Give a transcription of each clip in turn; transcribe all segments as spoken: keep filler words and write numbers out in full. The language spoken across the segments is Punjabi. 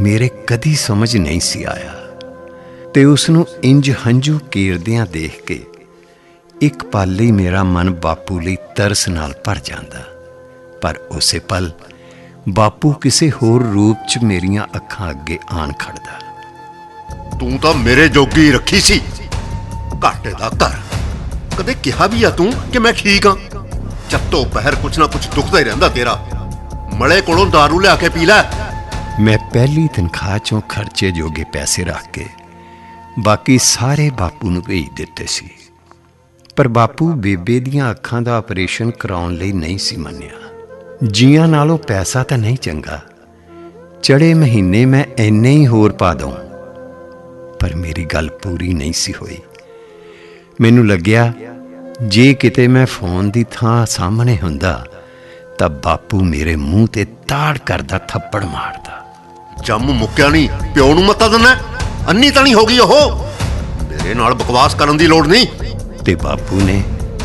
ਮੇਰੇ ਕਦੀ ਸਮਝ ਨਹੀਂ ਸੀ ਆਇਆ ਤੇ ਉਸ ਨੂੰ ਇੰਜ ਹੰਝੂ ਕੇਰਦਿਆਂ ਦੇਖ ਕੇ ਇੱਕ ਪਲ ਲਈ ਮੇਰਾ ਮਨ ਬਾਪੂ ਲਈ ਤਰਸ ਨਾਲ ਭਰ ਜਾਂਦਾ। ਪਰ ਉਸੇ ਪਲ ਬਾਪੂ ਕਿਸੇ ਹੋਰ ਰੂਪ 'ਚ ਮੇਰੀਆਂ ਅੱਖਾਂ ਅੱਗੇ ਆਣ ਖੜਦਾ। ਤੂੰ ਤਾਂ ਮੇਰੇ ਜੋਗੀ ਰੱਖੀ ਸੀ, ਘਾਟੇ ਦਾ ਘਰ। ਕਦੇ ਕਿਹਾ ਵੀ ਆ ਤੂੰ ਕਿ ਮੈਂ ਠੀਕ ਹਾਂ? ਚੱਤੋ ਪਹਿਰ ਕੁਛ ਨਾ ਕੁਛ ਦੁਖਦਾ ਹੀ ਰਹਿੰਦਾ ਤੇਰਾ। ਮਲੇ ਕੋਲੋਂ ਦਾਰੂ ਲਿਆ ਕੇ ਪੀ ਲੈ। ਮੈਂ ਪਹਿਲੀ ਤਨਖਾਹ 'ਚੋਂ ਖਰਚੇ ਜੋਗੇ ਪੈਸੇ ਰੱਖ ਕੇ ਬਾਕੀ ਸਾਰੇ ਬਾਪੂ ਨੂੰ ਭੇਜ ਦਿੱਤੇ ਸੀ। ਪਰ ਬਾਪੂ ਬੇਬੇ ਦੀਆਂ ਅੱਖਾਂ ਦਾ ਆਪਰੇਸ਼ਨ ਕਰਾਉਣ ਲਈ ਨਹੀਂ ਸੀ ਮੰਨਿਆ। ਜੀਆਂ ਨਾਲੋਂ ਪੈਸਾ ਤਾਂ ਨਹੀਂ ਚੰਗਾ, ਚੜੇ ਮਹੀਨੇ ਮੈਂ ਇੰਨੇ ਹੀ ਹੋਰ ਪਾ ਦਊਂ। ਪਰ ਮੇਰੀ ਗੱਲ ਪੂਰੀ ਨਹੀਂ ਸੀ ਹੋਈ। ਮੈਨੂੰ ਲੱਗਿਆ ਜੇ ਕਿਤੇ ਮੈਂ ਫੋਨ ਦੀ ਥਾਂ ਸਾਹਮਣੇ ਹੁੰਦਾ ਤਾਂ ਬਾਪੂ ਮੇਰੇ ਮੂੰਹ ਤੇ ਤਾੜ ਕਰਦਾ ਥੱਪੜ ਮਾਰਦਾ। ਜੰਮ ਮੁੱਕਿਆ ਨਹੀਂ, ਪਿਓ ਨੂੰ ਮੱਤਾ ਦਿੰਦਾ? ਅੰਨੀ ਤਾਂ ਨਹੀਂ ਹੋ ਗਈ ਉਹ? ਮੇਰੇ ਨਾਲ ਬਕਵਾਸ ਕਰਨ ਦੀ ਲੋੜ ਨਹੀਂ। ਤੇ ਬਾਪੂ ਨੇ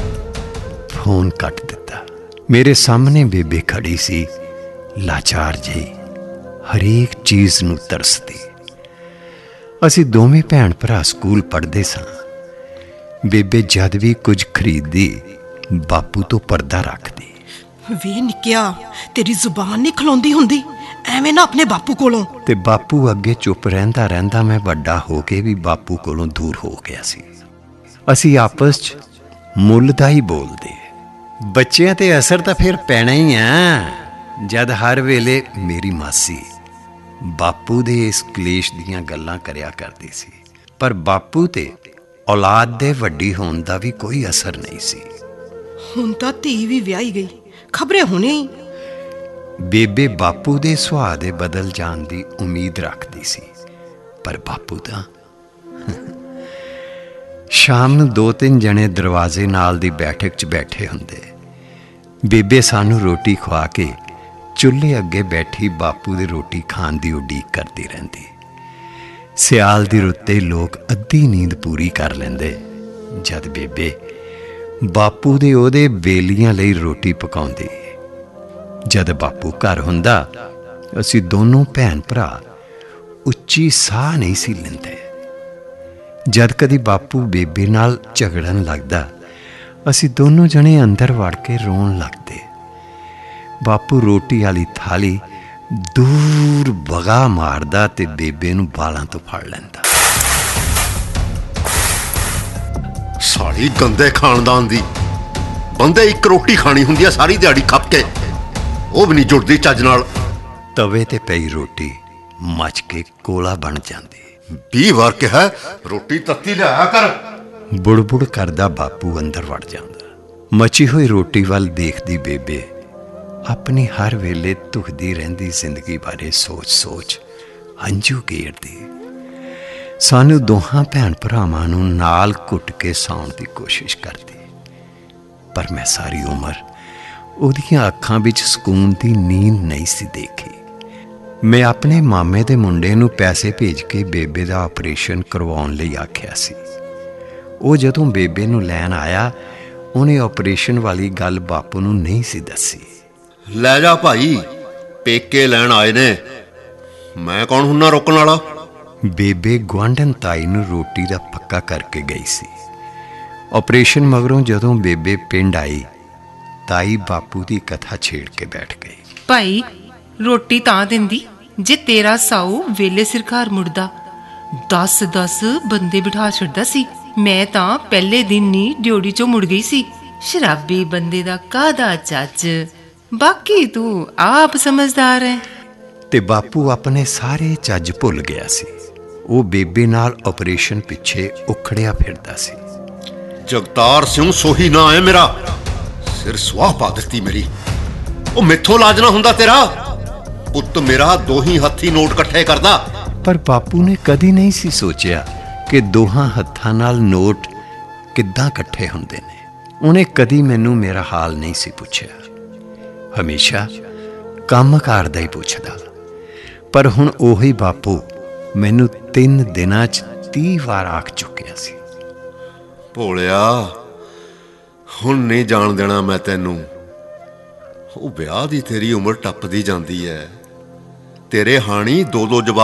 ਫੋਨ ਕੱਟ ਦਿੱਤਾ। ਮੇਰੇ ਸਾਹਮਣੇ ਬੇਬੇ ਖੜੀ ਸੀ, ਲਾਚਾਰ ਜਿਹੀ, ਹਰੇਕ ਚੀਜ਼ ਨੂੰ ਤਰਸਦੀ। ਅਸੀਂ ਦੋਵੇਂ ਭੈਣ ਭਰਾ ਸਕੂਲ ਪੜ੍ਹਦੇ ਸਾਂ। ਬੇਬੇ ਜਦ ਵੀ ਕੁਝ ਖਰੀਦਦੀ ਬਾਪੂ ਤੋਂ ਪਰਦਾ ਰੱਖਦੀ। ਵੇ ਨਿੱਕਿਆ, ਤੇਰੀ ਜ਼ੁਬਾਨ ਨਹੀਂ ਖਲੋਂਦੀ ਹੁੰਦੀ, ਐਵੇਂ ਨਾ ਆਪਣੇ ਬਾਪੂ ਕੋਲੋਂ। ਤੇ ਬਾਪੂ ਅੱਗੇ ਚੁੱਪ ਰਹਿੰਦਾ ਰਹਿੰਦਾ ਮੈਂ ਵੱਡਾ ਹੋ ਕੇ ਵੀ ਬਾਪੂ ਕੋਲੋਂ ਦੂਰ ਹੋ ਗਿਆ ਸੀ। ਅਸੀਂ ਆਪਸ 'ਚ ਮੁੱਲ ਦਾ ਹੀ ਬੋਲਦੇ। ਬੱਚਿਆਂ ਤੇ ਅਸਰ ਤਾਂ ਫਿਰ ਪੈਣਾ ਹੀ ਆ ਜਦ ਹਰ ਵੇਲੇ ਮੇਰੀ ਮਾਸੀ ਬਾਪੂ ਦੇ ਇਸ ਕਲੇਸ਼ ਦੀਆਂ ਗੱਲਾਂ ਕਰਿਆ ਕਰਦੀ ਸੀ। ਪਰ ਬਾਪੂ ਤੇ ਔਲਾਦ ਦੇ ਵੱਡੀ ਹੋਣ ਦਾ ਵੀ ਕੋਈ ਅਸਰ ਨਹੀਂ ਸੀ। ਹੁਣ ਤਾਂ ਧੀ ਵੀ ਵਿਆਹੀ ਗਈ, ਖਬਰੇ ਹੁਣੇ ਹੀ। ਬੇਬੇ ਬਾਪੂ ਦੇ ਸੁਭਾਅ ਦੇ ਬਦਲ ਜਾਣ ਦੀ ਉਮੀਦ ਰੱਖਦੀ ਸੀ, ਪਰ ਬਾਪੂ ਤਾਂ ਸ਼ਾਮ ਨੂੰ ਦੋ ਤਿੰਨ ਜਣੇ ਦਰਵਾਜ਼ੇ ਨਾਲ ਦੀ ਬੈਠਕ 'ਚ ਬੈਠੇ ਹੁੰਦੇ। ਬੇਬੇ ਸਾਨੂੰ ਰੋਟੀ ਖਵਾ ਕੇ ਚੁੱਲ੍ਹੇ ਅੱਗੇ ਬੈਠੀ ਬਾਪੂ ਦੇ ਰੋਟੀ ਖਾਣ ਦੀ ਉਡੀਕ ਕਰਦੀ ਰਹਿੰਦੀ। ਸਿਆਲ ਦੀ ਰੁੱਤੇ ਲੋਕ ਅੱਧੀ ਨੀਂਦ ਪੂਰੀ ਕਰ ਲੈਂਦੇ ਜਦ ਬੇਬੇ ਬਾਪੂ ਦੇ ਉਹਦੇ ਬੇਲੀਆਂ ਲਈ ਰੋਟੀ ਪਕਾਉਂਦੀ। ਜਦ ਬਾਪੂ ਘਰ ਹੁੰਦਾ ਅਸੀਂ ਦੋਨੋਂ ਭੈਣ ਭਰਾ ਉੱਚੀ ਸਾਹ ਨਹੀਂ ਸੀ ਲੈਂਦੇ। ਜਦ ਕਦੀ ਬਾਪੂ ਬੇਬੇ ਨਾਲ ਝਗੜਨ ਲੱਗਦਾ ਅਸੀਂ ਦੋਨੋਂ ਜਣੇ ਅੰਦਰ ਵੜ ਕੇ ਰੋਣ ਲੱਗਦੇ। ਬਾਪੂ ਰੋਟੀ ਵਾਲੀ ਥਾਲੀ ਦੂਰ ਵਗਾ ਮਾਰਦਾ ਤੇ ਬੇਬੇ ਨੂੰ ਬਾਲਾਂ ਤੋਂ ਫੜ ਲੈਂਦਾ। ਸਾਲੀ ਗੰਦੇ ਖਾਨਦਾਨ ਦੀ। ਬੰਦੇ ਇੱਕ ਰੋਟੀ ਖਾਣੀ ਹੁੰਦੀ ਆ ਸਾਰੀ ਦਿਹਾੜੀ ਖੱਪ ਕੇ, ਉਹ ਵੀ ਨਹੀਂ ਜੁੜਦੀ ਚੱਜ ਨਾਲ। ਤਵੇ ਤੇ ਪਈ ਰੋਟੀ ਮੱਚ ਕੇ ਕੋਲਾ ਬਣ ਜਾਂਦੀ। ਵੀਹ ਵਾਰ ਕਿਹਾ ਰੋਟੀ ਤੱਤੀ ਲਿਆਇਆ ਕਰ। ਬੁੜਬੁੜ ਕਰਦਾ ਬਾਪੂ ਅੰਦਰ ਵੜ ਜਾਂਦਾ। ਮਚੀ ਹੋਈ ਰੋਟੀ ਵੱਲ ਦੇਖਦੀ ਬੇਬੇ ਆਪਣੀ ਹਰ ਵੇਲੇ ਧੁਖਦੀ ਰਹਿੰਦੀ ਜ਼ਿੰਦਗੀ ਬਾਰੇ ਸੋਚ ਸੋਚ ਹੰਝੂ ਗੇਰਦੀ। ਸਾਨੂੰ ਦੋਹਾਂ ਭੈਣ ਭਰਾਵਾਂ ਨੂੰ ਨਾਲ ਘੁੱਟ ਕੇ ਸੌਣ ਦੀ ਕੋਸ਼ਿਸ਼ ਕਰਦੀ। ਪਰ ਮੈਂ ਸਾਰੀ ਉਮਰ ਉਹਦੀਆਂ ਅੱਖਾਂ ਵਿੱਚ ਸਕੂਨ ਦੀ ਨੀਂਦ ਨਹੀਂ ਸੀ ਦੇਖੀ। ਮੈਂ ਆਪਣੇ ਮਾਮੇ ਦੇ ਮੁੰਡੇ ਨੂੰ ਪੈਸੇ ਭੇਜ ਕੇ ਬੇਬੇ ਦਾ ਆਪਰੇਸ਼ਨ ਕਰਵਾਉਣ ਲਈ ਆਖਿਆ ਸੀ। ਉਹ ਜਦੋਂ ਬੇਬੇ ਨੂੰ ਲੈਣ ਆਇਆ ਉਹਨੇ ਆਪਰੇਸ਼ਨ ਵਾਲੀ ਗੱਲ ਬਾਪੂ ਨੂੰ ਨਹੀਂ ਸੀ ਦੱਸੀ। ਲੈ ਜਾ ਭਾਈ, ਪੇਕੇ ਲੈਣ ਆਏ ਨੇ, ਮੈਂ ਕੌਣ ਹੁੰਨਾ ਰੋਕਣ ਵਾਲਾ? ਬੇਬੇ ਗੁਆਂਢਣ ਤਾਈ ਨੂੰ ਰੋਟੀ ਦਾ ਪੱਕਾ ਕਰਕੇ ਗਈ ਸੀ। ਆਪਰੇਸ਼ਨ ਮਗਰੋਂ ਜਦੋਂ ਬੇਬੇ ਪਿੰਡ ਆਈ ਤਾਈ ਬਾਪੂ ਦੀ ਕਥਾ ਛੇੜ ਕੇ ਬੈਠ ਗਈ। ਭਾਈ ਰੋਟੀ ਤਾਂ ਦਿੰਦੀ ਜੇ ਤੇਰਾ ਸਾਊ ਵੇਲੇ ਸਿਰ ਘਰ ਮੁੜਦਾ। ਦਸ ਦਸ ਬੰਦੇ ਬਿਠਾ ਛੱਡਦਾ ਸੀ। ਮੈਂ ਤਾਂ ਪਹਿਲੇ ਦਿਨ ਹੀ ਡਿਊਟੀ ਚੋਂ ਮੁੜ ਗਈ ਸੀ। ਸ਼ਰਾਬੀ ਬੰਦੇ ਦਾ ਕਾਹਦਾ ਚੱਜ, ਬਾਕੀ ਤੂੰ ਆਪ ਸਮਝਦਾਰ ਹੈ। ਤੇ ਬਾਪੂ ਆਪਣੇ ਸਾਰੇ ਚੱਜ ਭੁੱਲ ਗਿਆ ਸੀ। ਉਹ ਬੇਬੇ ਨਾਲ ਆਪਰੇਸ਼ਨ ਪਿੱਛੇ ਉਖੜਿਆ ਫਿਰਦਾ ਸੀ। ਜਗਤਾਰ ਸਿੰਘ ਸੋਹੀ ਨਾ ਹੈ ਮੇਰਾ, ਸਿਰ ਸੁਆਹ ਪਾ ਦਿੱਤੀ ਮੇਰੀ। ਉਹ ਮੈਥੋਂ ਲਾਜ ਨਾ ਹੁੰਦਾ ਤੇਰਾ ਪੁੱਤ ਮੇਰਾ ਦੋਹੀਂ ਹੱਥੀ ਨੋਟ ਇਕੱਠੇ ਕਰਦਾ। ਪਰ ਬਾਪੂ ਨੇ ਕਦੀ ਨਹੀਂ ਸੀ ਸੋਚਿਆ ਕਿ ਦੋਹਾਂ ਹੱਥਾਂ ਨਾਲ ਨੋਟ ਕਿੱਦਾਂ ਇਕੱਠੇ ਹੁੰਦੇ ਨੇ। ਉਹਨੇ ਕਦੀ ਮੈਨੂੰ ਮੇਰਾ ਹਾਲ ਨਹੀਂ ਸੀ ਪੁੱਛਿਆ, ਹਮੇਸ਼ਾ ਕੰਮ ਕਾਰ ਦਾ ਹੀ ਪੁੱਛਦਾ। ਪਰ ਹੁਣ ਉਹੀ ਬਾਪੂ ਮੈਨੂੰ ਤਿੰਨ ਦਿਨਾਂ 'ਚ ਤੀਹ ਵਾਰ ਆਖ ਚੁੱਕਿਆ ਸੀ। ਭੋਲਿਆ ਹੁਣ ਨਹੀਂ ਜਾਣ ਦੇਣਾ ਮੈਂ ਤੈਨੂੰ। ਉਹ ਵਿਆਹ ਦੀ ਤੇਰੀ ਉਮਰ ਟੱਪਦੀ ਜਾਂਦੀ ਹੈ। ਤੇਰੇ ਹਾਣੀ ਦੋ ਦੋ ਜਵਾਬ